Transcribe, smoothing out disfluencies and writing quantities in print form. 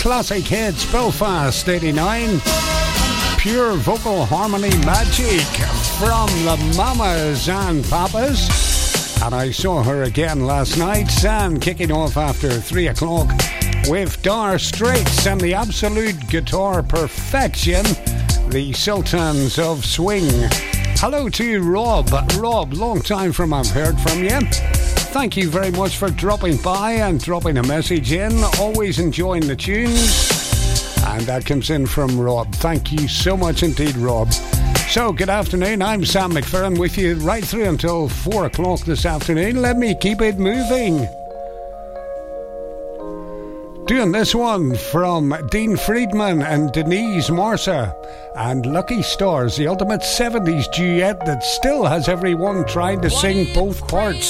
classic hits, Belfast 89, pure vocal harmony magic from the Mamas and Papas. And I saw her again last night, Sam, kicking off after 3 o'clock with Dire Straits and the absolute guitar perfection, the Sultans of Swing. Hello to Rob. Rob, long time from I've heard from you. Thank you very much for dropping by and dropping a message in. Always enjoying the tunes. And that comes in from Rob. Thank you so much indeed, Rob. So, good afternoon. I'm Sam McFerrin with you right through until 4 o'clock this afternoon. Let me keep it moving. Doing this one from Dean Friedman and Denise Marsa and Lucky Stars, the ultimate 70s duet that still has everyone trying to sing both parts.